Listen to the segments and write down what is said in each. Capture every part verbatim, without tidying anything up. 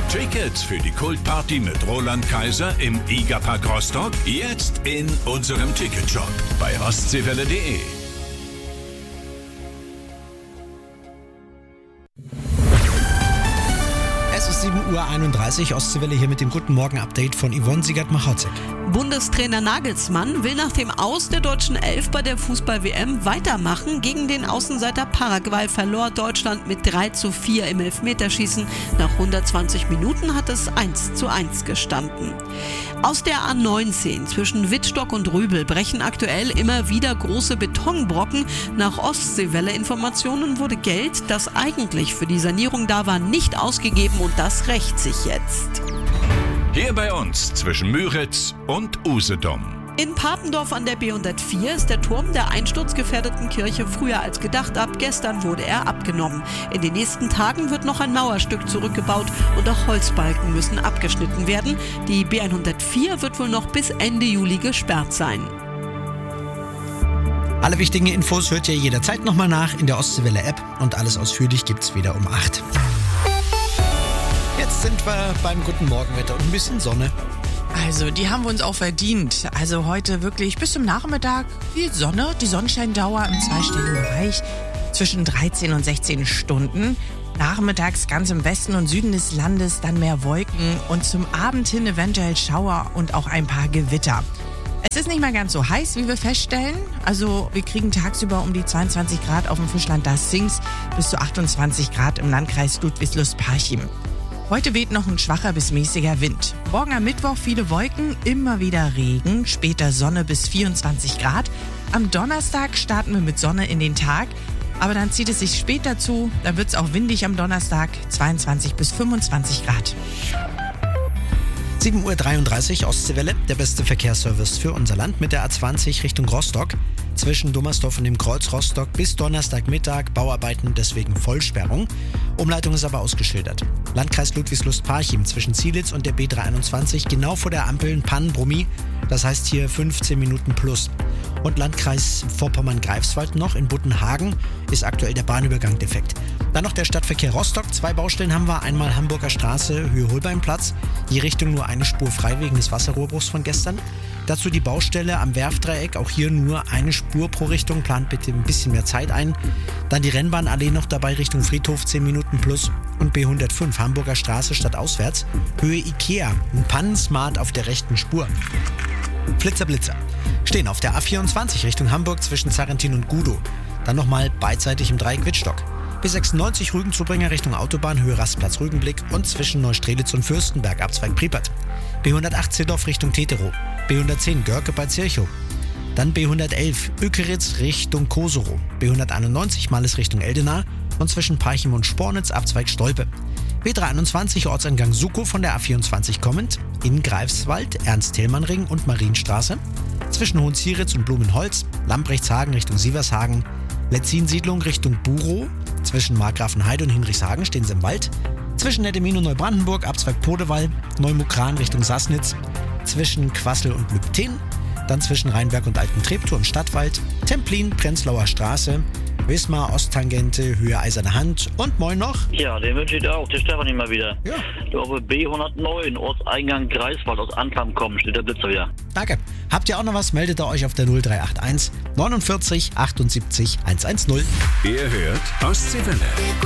Tickets für die Kultparty mit Roland Kaiser im Igapark Rostock jetzt in unserem Ticketshop bei ostseewelle punkt de. Es ist sieben Uhr einunddreißig, Ostseewelle hier mit dem Guten Morgen-Update von Yvonne Siegert-Machotzek. Bundestrainer Nagelsmann will nach dem Aus der deutschen Elf bei der Fußball-W M weitermachen. Gegen den Außenseiter Paraguay verlor Deutschland mit drei zu vier im Elfmeterschießen. Nach hundertzwanzig Minuten hat es eins zu eins gestanden. Aus der A neunzehn zwischen Wittstock und Rübel brechen aktuell immer wieder große Betonbrocken. Nach Ostseewelle-Informationen wurde Geld, das eigentlich für die Sanierung da war, nicht ausgegeben und das rächt sich jetzt. Hier bei uns zwischen Müritz und Usedom. In Papendorf an der B hundertvier ist der Turm der einsturzgefährdeten Kirche früher als gedacht ab. Gestern wurde er abgenommen. In den nächsten Tagen wird noch ein Mauerstück zurückgebaut und auch Holzbalken müssen abgeschnitten werden. Die B hundertvier wird wohl noch bis Ende Juli gesperrt sein. Alle wichtigen Infos hört ihr jederzeit nochmal nach in der Ostseewelle-App und alles ausführlich gibt's wieder um acht. Jetzt sind wir beim guten Morgenwetter und ein bisschen Sonne. Also, die haben wir uns auch verdient. Also heute wirklich bis zum Nachmittag viel Sonne. Die Sonnenscheindauer im zweistelligen Bereich zwischen dreizehn und sechzehn Stunden. Nachmittags ganz im Westen und Süden des Landes dann mehr Wolken und zum Abend hin eventuell Schauer und auch ein paar Gewitter. Es ist nicht mehr ganz so heiß, wie wir feststellen. Also wir kriegen tagsüber um die zweiundzwanzig Grad auf dem Fischland das Sings bis zu achtundzwanzig Grad im Landkreis Ludwigslust-Parchim. Heute weht noch ein schwacher bis mäßiger Wind. Morgen am Mittwoch viele Wolken, immer wieder Regen, später Sonne bis vierundzwanzig Grad. Am Donnerstag starten wir mit Sonne in den Tag, aber dann zieht es sich später zu. Da wird es auch windig am Donnerstag, zweiundzwanzig bis fünfundzwanzig Grad. sieben Uhr dreiunddreißig, Ostseewelle, der beste Verkehrsservice für unser Land mit der A zwanzig Richtung Rostock. Zwischen Dummersdorf und dem Kreuz Rostock bis Donnerstagmittag Bauarbeiten, deswegen Vollsperrung. Umleitung ist aber ausgeschildert. Landkreis Ludwigslust-Parchim zwischen Zielitz und der B dreihunderteinundzwanzig, genau vor der Ampel ein Pannenbrummi, das heißt hier fünfzehn Minuten plus. Und Landkreis Vorpommern-Greifswald noch in Buttenhagen ist aktuell der Bahnübergang defekt. Dann noch der Stadtverkehr Rostock. Zwei Baustellen haben wir. Einmal Hamburger Straße, Höhe Holbeinplatz. Je Richtung nur eine Spur frei wegen des Wasserrohrbruchs von gestern. Dazu die Baustelle am Werfdreieck. Auch hier nur eine Spur pro Richtung. Plant bitte ein bisschen mehr Zeit ein. Dann die Rennbahnallee noch dabei Richtung Friedhof, zehn Minuten plus. Und B hundertfünf, Hamburger Straße stadtauswärts. Höhe Ikea. Ein Pannensmart auf der rechten Spur. Flitzer Blitzer. Stehen auf der A vierundzwanzig Richtung Hamburg zwischen Zarrentin und Gudow. Dann nochmal beidseitig im Dreieck Wittstock. B sechsundneunzig Rügen-Zubringer Richtung Autobahn, Höhe Rastplatz Rügenblick und zwischen Neustrelitz und Fürstenberg, Abzweig Priepert. B hundertacht Zehdorf Richtung Teterow. B hundertzehn Görke bei Zirchow. Dann B hundertelf Uekeritz Richtung Koserow. B hunderteinundneunzig Malles Richtung Eldena und zwischen Parchim und Spornitz, Abzweig Stolpe. B dreihunderteinundzwanzig Ortsangang Sukow von der A vierundzwanzig kommend. In Greifswald, Ernst-Thälmann-Ring und Marienstraße. Zwischen Hohenzieritz und Blumenholz, Lambrechtshagen Richtung Sievershausen. Letzin-Siedlung Richtung Burow. Zwischen Markgrafenheide und Hinrichshagen stehen sie im Wald. Zwischen Nettemino und Neubrandenburg, Abzweig Podewall, Neumukran Richtung Sassnitz. Zwischen Quassel und Lübten. Dann zwischen Rheinberg und Alten Treptow im Stadtwald. Templin, Prenzlauer Straße. Wismar, Osttangente, Höhe Eiserne Hand und moin noch. Ja, den wünsche ich dir auch. Der Stefan immer wieder. Ja. Ich glaube B hundertneun, Ortseingang Greifswald, aus Anklam kommen, steht der Blitzer wieder. Danke. Habt ihr auch noch was, meldet ihr euch auf der null drei acht eins neunundvierzig achtundsiebzig hundertzehn. Ihr hört Ostseewelle.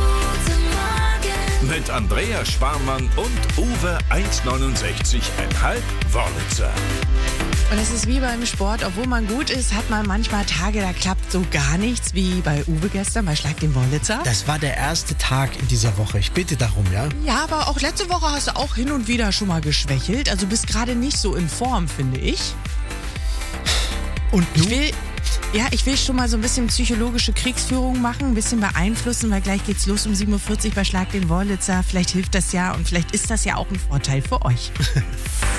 Mit Andrea Sparmann und Uwe eins neunundsechzig Komma fünf Wörlitzer. Und es ist wie beim Sport, obwohl man gut ist, hat man manchmal Tage, da klappt so gar nichts, wie bei Uwe gestern bei Schlag den Wörlitzer. Das war der erste Tag in dieser Woche. Ich bitte darum, ja? Ja, aber auch letzte Woche hast du auch hin und wieder schon mal geschwächelt. Also bist gerade nicht so in Form, finde ich. Und du? Ich will, ja, ich will schon mal so ein bisschen psychologische Kriegsführung machen, ein bisschen beeinflussen, weil gleich geht's los um sieben Uhr vierzig bei Schlag den Wörlitzer. Vielleicht hilft das ja und vielleicht ist das ja auch ein Vorteil für euch.